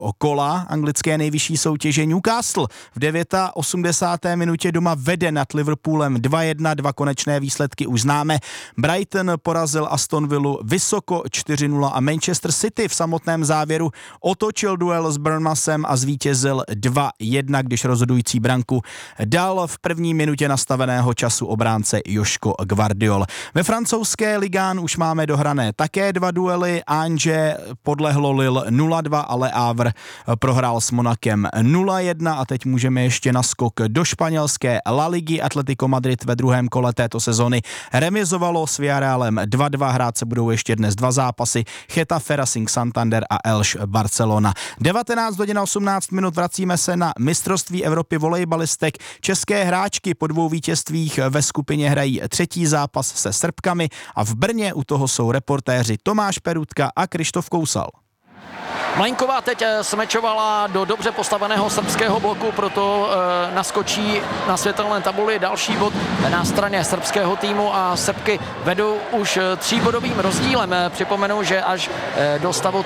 kola anglické nejvyšší soutěže. Newcastle v 89. minutě doma vede nad Liverpoolem 2-1, 2 konečné výsledky už známe. Brighton porazil Aston Villu vysoko 4-0 a Manchester City v samotném závěru otočil duel s Bournemouthem a zvítězil 2-1, když rozhodující branku dal v první minutě nastaveného času obránce Joško Gvardiol. Ve francouzské ligán už máme dohrané také 2 duely. Angers podlehlo Lille 0-2, ale Havre prohrál s Monakem 0-1 a teď můžeme ještě naskok do španělské La Ligy. Atletico Madrid ve druhém kole této sezony remizovalo s Villarrealem 2-2, hrát se budou ještě dnes 2 zápasy, Getafe, Racing Santander a Elche Barcelona. 19:18, vracíme se na mistrovství Evropy volejbalistek. České hráčky po 2 vítězstvích ve skupině hrají 3. zápas se Srbkami a v Brně u toho jsou reportéři Tomáš Perutka a Krištof Kousal. Mlejnková teď smečovala do dobře postaveného srbského bloku, proto naskočí na světelné tabuli další bod na straně srbského týmu a Srbky vedou už 3bodovým rozdílem. Připomenu, že až do stavu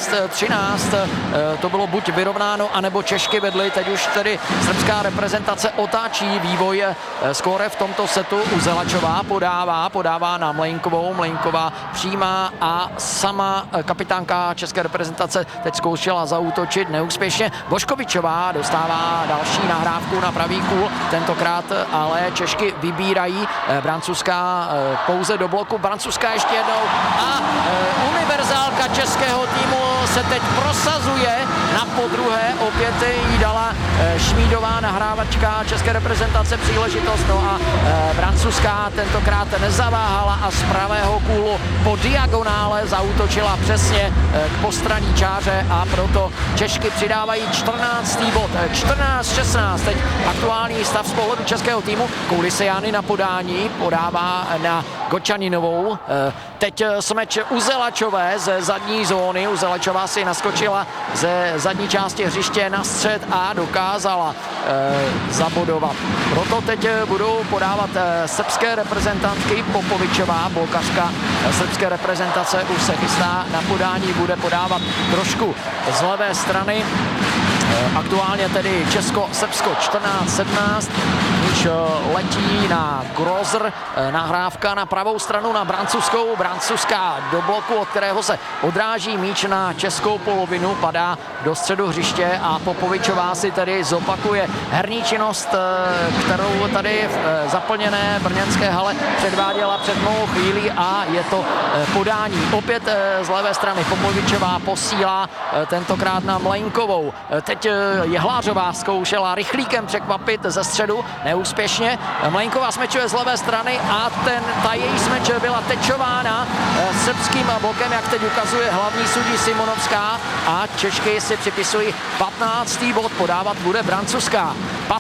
13-13 to bylo buď vyrovnáno, anebo Češky vedly. Teď už tedy srbská reprezentace otáčí vývoj skóre v tomto setu. Uzelačová podává na Mlejnkovou. Mlejnková přijímá a sama kapitánka české reprezentace teď zkoušela zaútočit neúspěšně. Boškovičová dostává další nahrávku na pravý kůl, tentokrát ale Češky vybírají. Brancuská pouze do bloku, Brancuská ještě jednou a univerzálka českého týmu se teď prosazuje na podruhé, opět jí dala Šmídová nahrávačka české reprezentace příležitost, no a Brancuská tentokrát nezaváhala a z pravého kůlu po diagonále zaútočila přesně k postranní čáře a proto Češky přidávají 14. bod. 14-16, teď aktuální stav z pohledu českého týmu. Koulisejány na podání, podává na Gočaninovou. Teď smeč Uzelačové ze zadní zóny. Uzelačová si naskočila ze zadní části hřiště na střed a dokázala zabodovat. Proto teď budou podávat srbské reprezentantky. Popovičová, blokařka srbské reprezentace, už se chystá na podání, bude podávat trošku z levé strany. Aktuálně tedy Česko-Srbsko 14-17, když letí na Grozr, nahrávka na pravou stranu na Brancuskou, Brancuská do bloku, od kterého se odráží míč na českou polovinu, padá do středu hřiště a Popovičová si tedy zopakuje herní činnost, kterou tady v zaplněné brněnské hale předváděla před mnohou chvílí a je to podání. Opět z levé strany Popovičová posílá tentokrát na Mlejnkovou. Teď Jehlářová zkoušela rychlíkem překvapit ze středu, neúspěšně. Mlejnková smečuje z levé strany a ta její smeč byla tečována srbským blokem, jak teď ukazuje hlavní sudí Simonovská a Češky si připisují 15. bod, podávat bude Brancuská.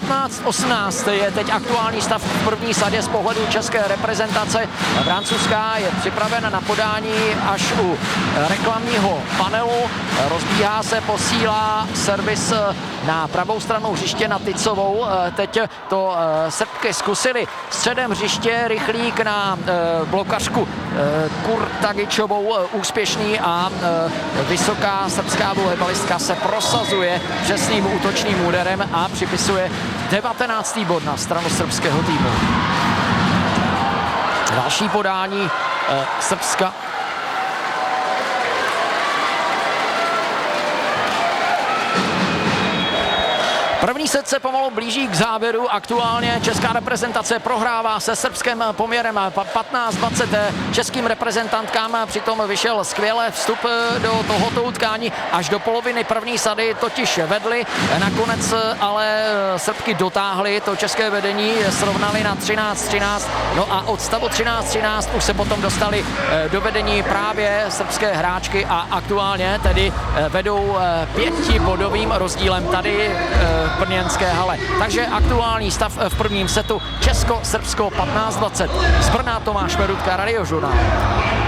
15-18 je teď aktuální stav v první sadě z pohledu české reprezentace. Brancuská je připravena na podání až u reklamního panelu. Rozbíhá se, posílá servis na pravou stranu hřiště na Tycovou. Teď to Srbky zkusili středem hřiště, rychlík na blokařku Kurtagičovou, úspěšný a vysoká srbská volejbalistka se prosazuje přesným útočným úderem a připisuje 19. bod na stranu srbského týmu. Další podání Srbska. První set se pomalu blíží k závěru. Aktuálně česká reprezentace prohrává se Srbskem poměrem 15-20 českým reprezentantkám. Přitom vyšel skvěle vstup do tohoto utkání. Až do poloviny první sady totiž vedli. Nakonec ale Srbky dotáhly to české vedení, srovnali na 13-13. No a od stavu 13-13 už se potom dostali do vedení právě srbské hráčky a aktuálně tedy vedou 5bodovým rozdílem tady v brněnské hale. Takže aktuální stav v prvním setu Česko-Srbsko 15-20. Z Brna Tomáš Perutka, Radiožurnál.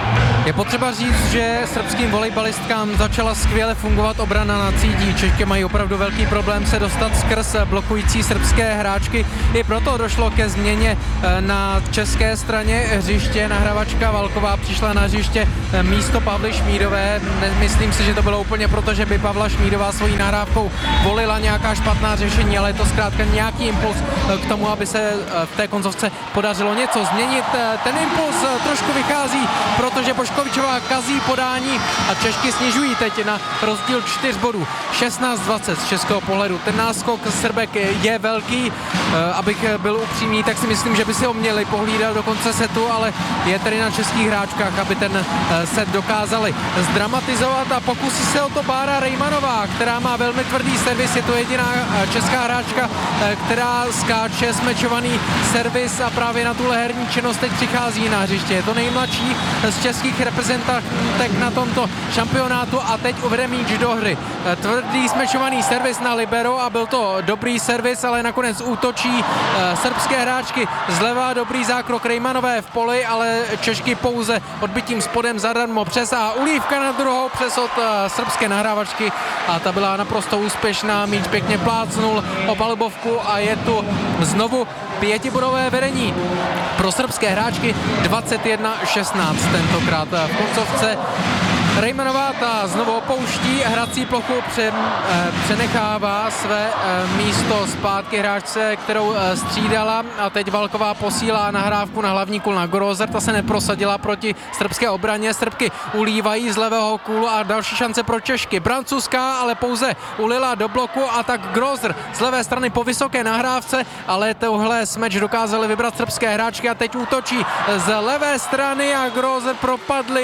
Je potřeba říct, že srbským volejbalistkám začala skvěle fungovat obrana na cítí. Češky mají opravdu velký problém se dostat skrz blokující srbské hráčky. I proto došlo ke změně na české straně hřiště. Nahravačka Valková přišla na hřiště místo Pavly Šmídové. Nemyslím si, že to bylo úplně proto, že by Pavla Šmídová svojí nahrávkou volila nějaká špatná řešení, ale je to zkrátka nějaký impuls k tomu, aby se v té koncovce podařilo něco změnit. Ten impuls trošku vychází, protože Boškovičová kazí podání a Češky snižují teď na rozdíl 4 bodů. 16-20 z českého pohledu. Ten náskok Srbek je velký, abych byl upřímný, tak si myslím, že by si ho měli pohlídat do konce setu, ale je tedy na českých hráčkách, aby ten set dokázali zdramatizovat a pokusí se o to Bára Rejmanová, která má velmi tvrdý servis, je to jediná česká hráčka, která skáče smečovaný servis a právě na tuhle herní činnost teď přichází na hřiště. Je to nejmladší z českých reprezentantek na tomto šampionátu a teď uvede míč do hry. Tvrdý smečovaný servis na libero a byl to dobrý servis, ale nakonec útočí srbské hráčky zleva, dobrý zákrok Rejmanové v poli, ale Češky pouze odbytím spodem zadarmo přes a ulívka na druhou přes od srbské nahrávačky a ta byla naprosto úspěšná, míč pěkně plácnul o palubovku a je tu znovu 5bodové vedení pro srbské hráčky 21-16 tentokrát v koncovce. Rejmanová ta znovu opouští hrací plochu, přenechává své místo zpátky hráčce, kterou střídala a teď Valková posílá nahrávku na hlavní kůl na Grozer, ta se neprosadila proti srbské obraně, Srbky ulívají z levého kůlu a další šance pro Češky. Francouzská ale pouze ulila do bloku a tak Grozer z levé strany po vysoké nahrávce, ale tohle smeč dokázali vybrat srbské hráčky a teď útočí z levé strany a Grozer propadla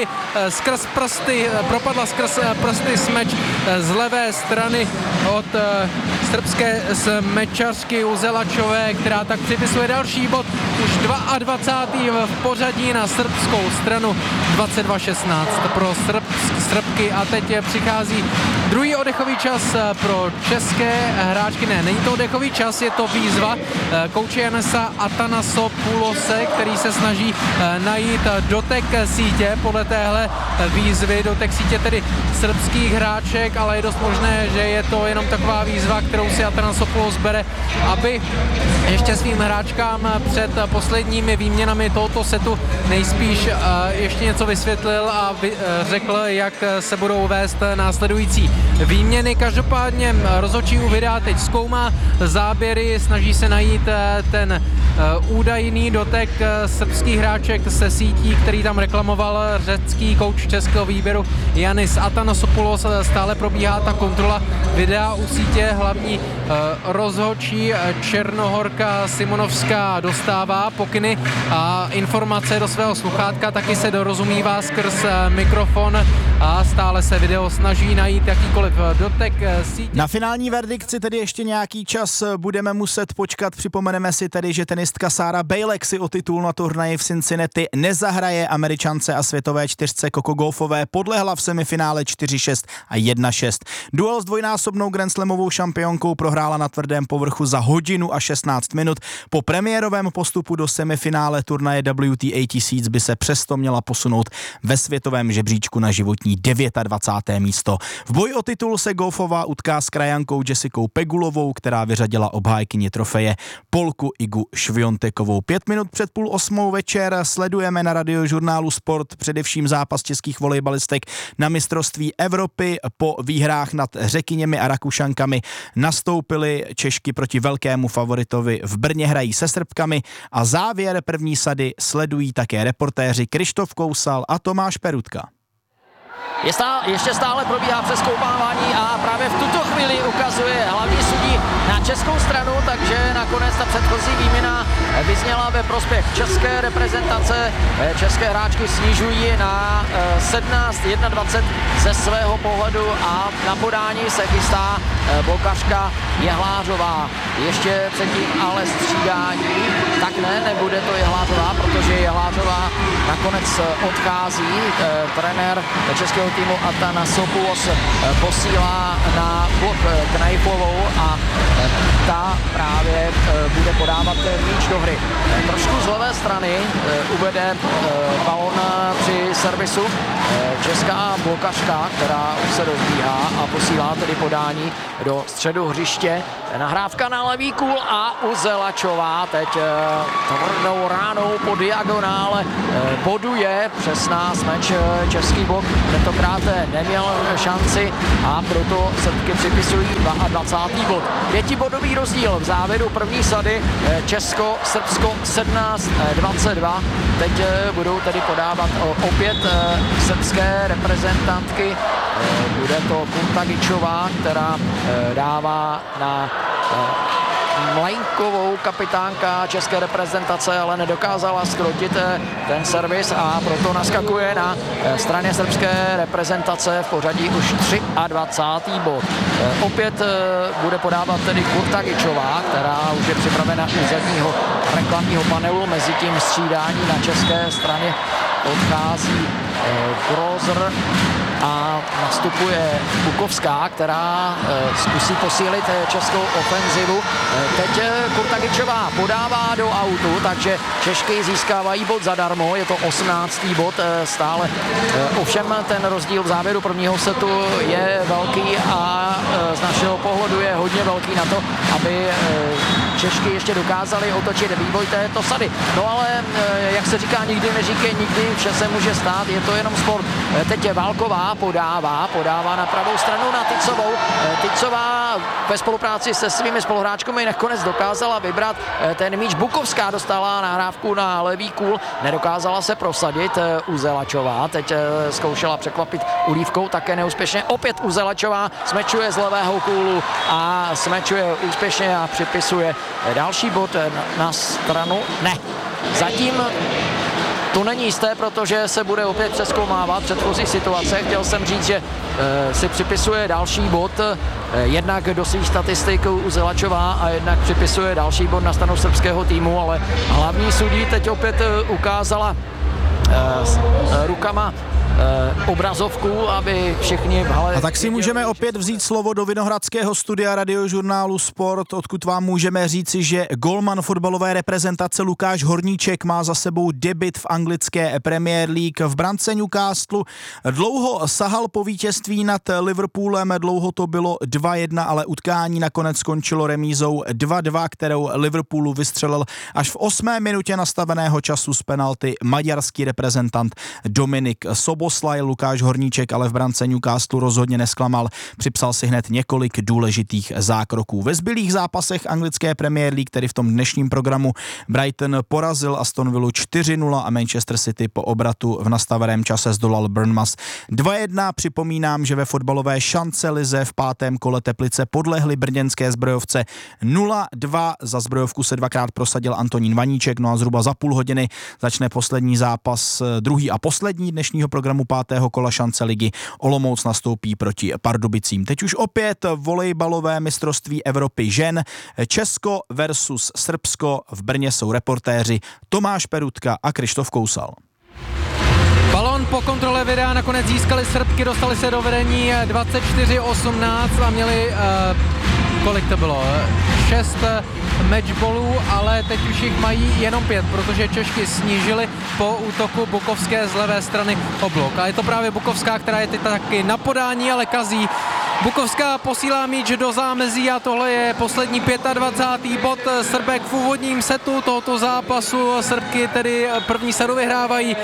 skrz prsty smeč z levé strany od srbské smečařky Uzelačové, která tak připisuje další bod, už 22. v pořadí na srbskou stranu, 22-16 pro Srbky a teď přichází druhý oddechový čas pro české hráčky. Ne, není to oddechový čas, je to výzva kouče Janesa Atanasopoulose, který se snaží najít dotek sítě podle téhle výzvy, dotek sítě tedy srbských hráček, ale je dost možné, že je to jenom taková výzva, kterou si Atanasopoulos bere, aby ještě svým hráčkám před posledními výměnami tohoto setu nejspíš ještě něco vysvětlil a řekl, jak se budou vést následující výměny. Každopádně rozhodčí u videa teď zkoumá záběry, snaží se najít ten údajný dotek srbských hráček se sítí, který tam reklamoval řecký kouč českého výběru Yanis Atanasopoulos. Stále probíhá ta kontrola videa u sítě, hlavní rozhodčí Černohorka Simonovská dostává pokyny a informace do svého sluchátka, taky se dorozumívá skrz mikrofon a stále se video snaží najít jakýkoliv dotek sítě. Na finální verdikt si tedy ještě nějaký čas budeme muset počkat. Připomeneme si tedy, že tenistka Sarah Bejlek si o titul na turnaji v Cincinnati nezahraje. Američance a světové čtyřce Coco Gauffové podlehla v semifinále 4-6 a 1-6. Duel s dvojnásobnou grandslamovou šampionkou prohrála na tvrdém povrchu za hodinu a 16 minut. Po premiérovém postupu do semifinále turnaje WTA Tisíc by se přesto měla posunout ve světovém žebříčku na životní 29. místo. V boji o titul se Gauffová utká s krajankou Jessicou Pegulovou, která vyřadila obhájkyni trofeje Polku Igu Šviontekovou. 5 minut před 7:30 večer sledujeme na Radiožurnálu Sport především zápas českých volejbalistek na mistrovství Evropy. Po výhrách nad Řekyněmi a Rakušankami nastoupily Češky proti velkému favoritovi v Brně, hrají se Srbkami a závěr první sady sledují také reportéři Krištof Kousal a Tomáš Perutka. Ještě stále probíhá přezkoumávání a právě v tuto chvíli ukazuje hlavní sudí na českou stranu, takže nakonec ta předchozí výměna vyzněla ve prospěch české reprezentace. České hráčky snižují na 17-21 ze svého pohledu a na podání se chystá blokařka Jehlářová. Ještě předtím ale střídání, tak nebude to Jehlářová, protože Jehlářová nakonec odchází. Trenér českého týmu Atanasopoulos posílá na blok Knajplovou a ta právě bude podávat míč do hry. Trošku z levé strany uvede balon při servisu česká blokařka, která už se rozbíhá a posílá tedy podání do středu hřiště. Nahrávka na levý kůl a Uzelačová teď tvrdou ránou po diagonále boduje přes nás meč český blok. Tentokrát neměl šanci a proto Srbky připisují 22. bod. 5bodový rozdíl v závěru první sady. Česko-Srbsko 17-22. Teď budou tedy podávat opět srbské reprezentantky. Bude to Kuntagičová, která dává na Mlejnkovou, kapitánka české reprezentace, ale nedokázala zkrotit ten servis a proto naskakuje na straně srbské reprezentace v pořadí už 23. bod. Opět bude podávat tedy Kurtagičová, která už je připravena u zadního reklamního panelu. Mezitím střídání na české straně odchází Grozer a nastupuje Bukovská, která zkusí posílit českou ofenzivu. Teď Kurtagičová podává do autu, takže Češky získávají bod zadarmo, je to 18. bod stále. Ovšem ten rozdíl v závěru prvního setu je velký a z našeho pohledu je hodně velký na to, aby Češky ještě dokázali otočit vývoj této sady. No ale, jak se říká, nikdy neříkej nikdy, vše se může stát, je to jenom sport. Teď je Válková podává na pravou stranu na Tycovou. Tycová ve spolupráci se svými spoluhráčkami nakonec dokázala vybrat ten míč. Bukovská dostala nahrávku na levý kůl, nedokázala se prosadit Uzelačová. Teď zkoušela překvapit Ulívkou, také neúspěšně. Opět Uzelačová smečuje z levého kůlu a smečuje úspěšně a připisuje další bod na stranu. Ne, zatím to není jisté, protože se bude opět přezkoumávat předchozí situace. Chtěl jsem říct, že si připisuje další bod, jednak do svých statistik Uzelačová a jednak připisuje další bod na stranu srbského týmu, ale hlavní sudí teď opět ukázala rukama obrazovku, aby všichni v hale... A tak si můžeme opět vzít slovo do Vinohradského studia Radiožurnálu Sport, odkud vám můžeme říci, že golman fotbalové reprezentace Lukáš Horníček má za sebou debut v anglické Premier League. V brance Newcastle dlouho sahal po vítězství nad Liverpoolem, dlouho to bylo 2-1, ale utkání nakonec skončilo remízou 2-2, kterou Liverpoolu vystřelil až v 8. minutě nastaveného času z penalty maďarský reprezentant Dominik Soboslaj. Lukáš Horníček ale v brance Newcastle rozhodně nesklamal, připsal si hned několik důležitých zákroků. Ve zbylých zápasech anglické Premier League, tedy v tom dnešním programu, Brighton porazil Aston Villu 4-0 a Manchester City po obratu v nastaveném čase zdolal Bournemouth 2-1. Připomínám, že ve fotbalové šance lize v 5. kole Teplice podlehly brněnské zbrojovce 0-2. Za zbrojovku se dvakrát prosadil Antonín Vaníček, no a zhruba za půl hodiny začne poslední zápas, druhý a poslední dnešního programu 5. kola šance ligy. Olomouc nastoupí proti Pardubicím. Teď už opět volejbalové mistrovství Evropy žen. Česko versus Srbsko. V Brně jsou reportéři Tomáš Perutka a Krištof Kousal. Balon po kontrole videa nakonec získali Srbky, dostali se do vedení 24-18 a měli kolik to bylo? 6 matchballů, ale teď už jich mají jenom 5, protože Češky snížili po útoku Bukovské z levé strany o blok. A je to právě Bukovská, která je teď taky na podání, ale kazí. Bukovská posílá míč do zámezí a tohle je poslední 25. bod Srbek v úvodním setu tohoto zápasu. Srbky tedy první sadu vyhrávají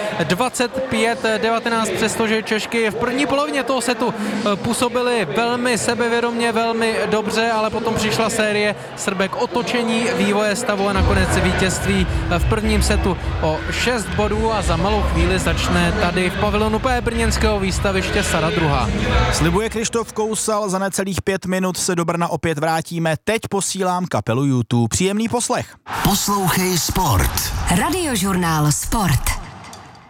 25-19, přestože Češky v první polovině toho setu působily velmi sebevědomě, velmi dobře, ale potom přišla série Srbek otočení vývoje stavu a nakonec vítězství v prvním setu o 6 bodů a za malou chvíli začne tady v pavilonu P brněnského výstaviště sada druhá. Slibuje Krištof Kousal, za necelých 5 minut se do Brna opět vrátíme. Teď posílám kapelu YouTube. Příjemný poslech. Poslouchej Sport. Radiožurnál Sport.